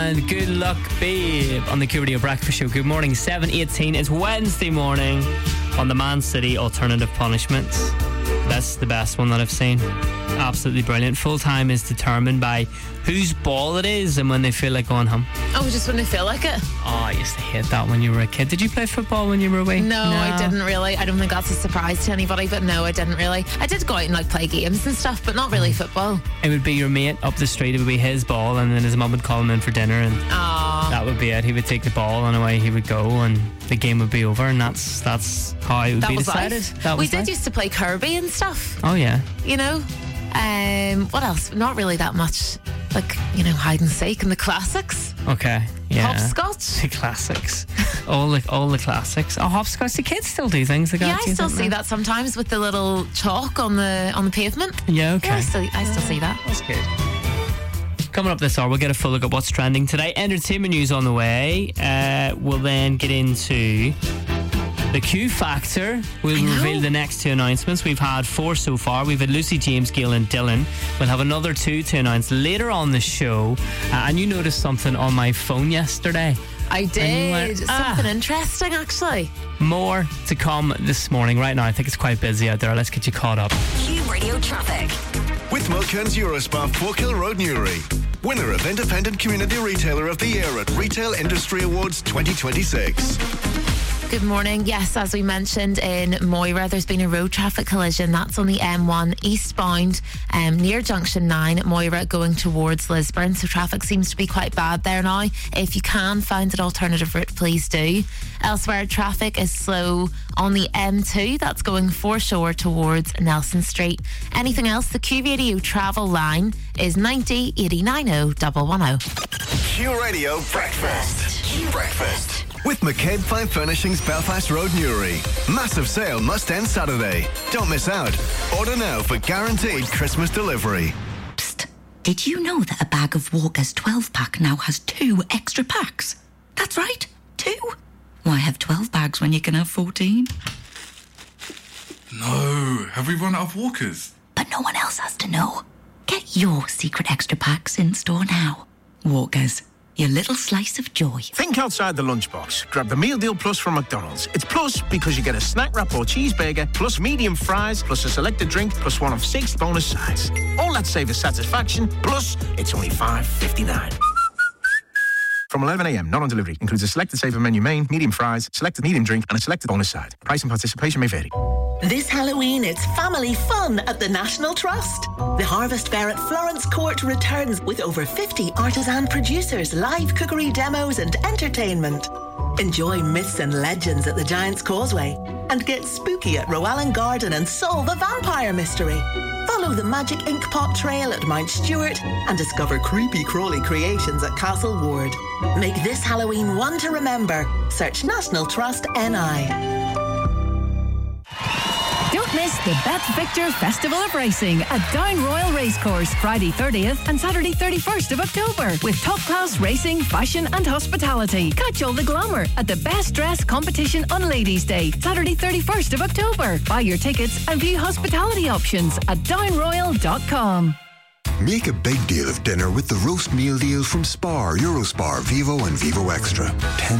And good luck, babe, on the Q Radio Breakfast Show. Good morning, 7:18. It's Wednesday morning on the Man City Alternative Punishments. That's the best one that I've seen. Absolutely brilliant. Full time is determined by whose ball it is and when they feel like going home. Oh, just when they feel like it? Oh, I used to hate that when you were a kid. Did you play football when you were away? No, I didn't really. I don't think that's a surprise to anybody, but no, I didn't really. I did go out and play games and stuff, but not really football. It would be your mate up the street. It would be his ball, and then his mum would call him in for dinner, and that would be it. He would take the ball and away he would go, and the game would be over, and that's how it would be decided. We did used to play Kirby and stuff. Oh yeah. You know? What else? Not really that much. Hide and seek and the classics. Okay, yeah. Hopscotch. The classics. all the classics. Oh, hopscotch. The kids still do things like that. Yeah, I still see that sometimes with the little chalk on the pavement. Yeah, okay. Yeah, I still see that. That's good. Coming up this hour, we'll get a full look at what's trending today. Entertainment news on the way. We'll then get into the Q Factor. We'll reveal the next 2 announcements. We've had 4 so far. We've had Lucy, James, Gail and Dylan. We'll have another 2 to announce later on the show. And you noticed something on my phone yesterday. I did. Something interesting, actually. More to come this morning. Right now, I think it's quite busy out there. Let's get you caught up. Q Radio Traffic. With Milkern's Eurospa, Forkhill Road, Newry. Winner of Independent Community Retailer of the Year at Retail Industry Awards 2026. Good morning. Yes, as we mentioned in Moira, there's been a road traffic collision. That's on the M1 eastbound near Junction 9 at Moira going towards Lisburn. So traffic seems to be quite bad there now. If you can find an alternative route, please do. Elsewhere, traffic is slow on the M2. That's going foreshore towards Nelson Street. Anything else? The Q Radio travel line is 90 89 110. Q Radio Breakfast. Q Breakfast. With McCabe Fine Furnishings, Belfast Road, Newry. Massive sale must end Saturday. Don't miss out. Order now for guaranteed Christmas delivery. Psst. Did you know that a bag of Walker's 12-pack now has 2 extra packs? That's right, 2. Why have 12 bags when you can have 14? No, have we run out of Walkers? But no one else has to know. Get your secret extra packs in store now. Walkers. Your little slice of joy. Think outside the lunchbox. Grab the Meal Deal Plus from McDonald's. It's plus because you get a snack wrap or cheeseburger, plus medium fries, plus a selected drink, plus one of 6 bonus sides. All that savor satisfaction, plus it's only $5.59. From 11 a.m, not on delivery. Includes a selected saver menu main, medium fries, selected medium drink, and a selected bonus side. Price and participation may vary. This Halloween, it's family fun at the National Trust. The Harvest Fair at Florence Court returns with over 50 artisan producers, live cookery demos and entertainment. Enjoy myths and legends at the Giant's Causeway and get spooky at Rowan Garden and solve a vampire mystery. Follow the Magic Ink Pot Trail at Mount Stewart and discover creepy crawly creations at Castle Ward. Make this Halloween one to remember. Search National Trust NI. Don't miss the Bet Victor Festival of Racing at Down Royal Racecourse, Friday 30th and Saturday 31st of October, with top-class racing, fashion and hospitality. Catch all the glamour at the Best Dress Competition on Ladies' Day, Saturday 31st of October. Buy your tickets and view hospitality options at downroyal.com. Make a big deal of dinner with the roast meal deal from Spar, Eurospar, Vivo and Vivo Extra.